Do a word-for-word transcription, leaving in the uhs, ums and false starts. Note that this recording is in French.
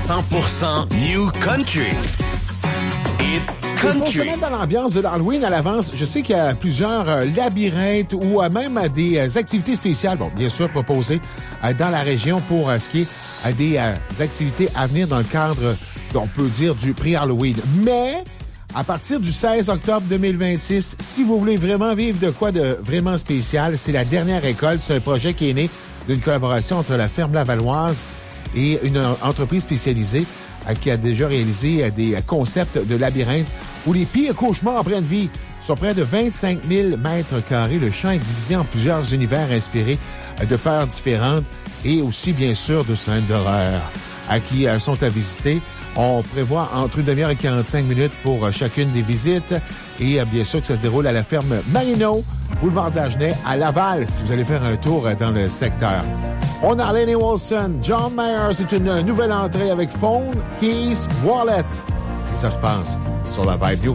cent pour cent New Country. It Pour se Country. mettre dans l'ambiance de l'Halloween à l'avance, je sais qu'il y a plusieurs euh, labyrinthes ou euh, même euh, des euh, activités spéciales, bon, bien sûr, proposées euh, dans la région pour euh, ce qui est euh, des euh, activités à venir dans le cadre, on peut dire, du prix-Halloween. Mais, à partir du seize octobre deux mille vingt-six, si vous voulez vraiment vivre de quoi de vraiment spécial, c'est la dernière récolte. C'est un projet qui est né d'une collaboration entre la ferme Lavalloise et une entreprise spécialisée euh, qui a déjà réalisé euh, des concepts de labyrinthes où les pires cauchemars prennent vie. Sur près de vingt-cinq mille mètres carrés, le champ est divisé en plusieurs univers inspirés euh, de peurs différentes et aussi, bien sûr, de scènes d'horreur à qui euh, sont à visiter. On prévoit entre une demi-heure et quarante-cinq minutes pour euh, chacune des visites. Et euh, bien sûr que ça se déroule à la ferme Marino, boulevard d'Agenais, à Laval, si vous allez faire un tour euh, dans le secteur. On a Lenny Wilson, John Mayer, c'est une euh, nouvelle entrée avec Phone, Keys, Wallet. Et ça se passe sur la Vibe U.